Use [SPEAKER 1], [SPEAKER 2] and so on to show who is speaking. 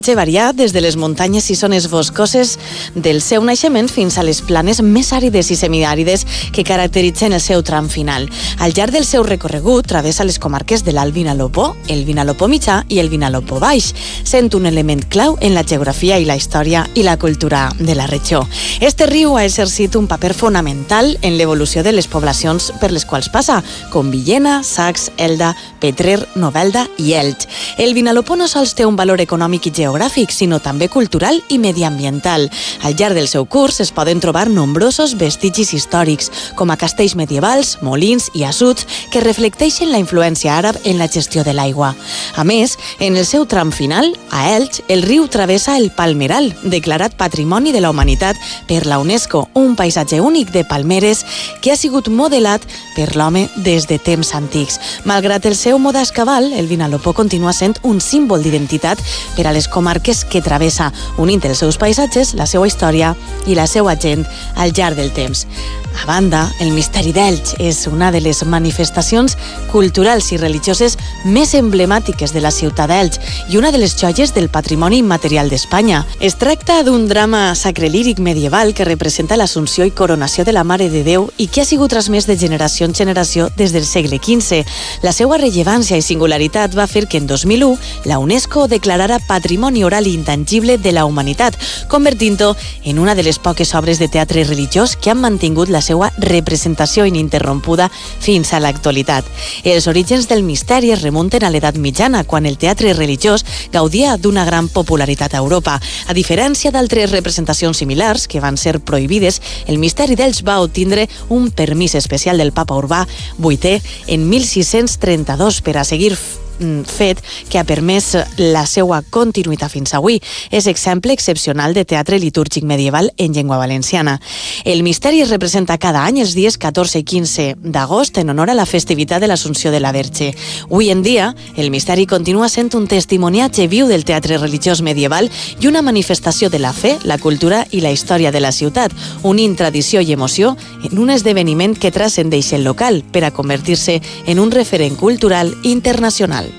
[SPEAKER 1] Variat des de les muntanyes i zones boscoses del seu naixement fins a les planes més àrides i semiàrides que caracteritzen el seu tram final. Al llarg del seu recorregut travessa les comarques de l'Alt Vinalopó, el Vinalopó mitjà i el Vinalopó baix, sent un element clau en la geografia i la història i la cultura de la regió. Este riu ha exercit un paper fonamental en l'evolució de les poblacions per les quals passa, com Villena, Sacs, Elda, Petrer, Novelda i Elx. El Vinalopó no sols té un valor econòmic i geogràfic, sinó també cultural i mediambiental. Al llarg del seu curs es poden trobar nombrosos vestigis històrics, com a castells medievals, molins i assuts que reflecteixen la influència àrab en la gestió de l'aigua. A més, en el seu tram final, a Elx, el riu travessa el Palmeral, declarat Patrimoni de la Humanitat per la UNESCO, un paisatge únic de palmeres que ha sigut modelat per l'home des de temps antics. Malgrat el seu modest cabal, el Vinalopó continua sent un símbol d'identitat per a les comarques que travessa, unint els seus paisatges, la seva història i la seva gent al llarg del temps. A banda, el Misteri d'Elx és una de les manifestacions culturals i religioses més emblemàtiques de la ciutat d'Elx i una de les joies del patrimoni immaterial d'Espanya. Es tracta d'un drama sacrelíric medieval que representa l'Assumpció i coronació de la Mare de Déu i que ha sigut transmès de generació en generació des del segle XV. La seva rellevància i singularitat va fer que en 2001 la UNESCO declarara Patrimoni Oral i Intangible de la Humanitat, convertint-ho en una de les poques obres de teatre religiós que han mantingut la seva representació ininterrompuda fins a l'actualitat. Els orígens del misteri es remunten a l'edat mitjana, quan el teatre religiós gaudia d'una gran popularitat a Europa. A diferència d'altres representacions similars que van ser prohibides, el Misteri d'Elx va obtindre un permís especial del Papa Urbà VIII en 1632 per a seguir fet que ha permès la seva continuïtat fins avui. És exemple excepcional de teatre litúrgic medieval en llengua valenciana. El misteri es representa cada any els dies 14 i 15 d'agost en honor a la festivitat de l'Assumpció de la Verge. Avui en dia, el misteri continua sent un testimoniatge viu del teatre religiós medieval i una manifestació de la fe, la cultura i la història de la ciutat, unint tradició i emoció en un esdeveniment que transcendeix el local per a convertir-se en un referent cultural internacional.